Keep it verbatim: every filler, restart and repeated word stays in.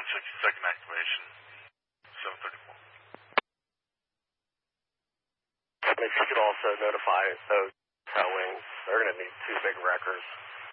sixty second activation, seven thirty-four. If you could also notify those tail wings, they're going to need two big wreckers.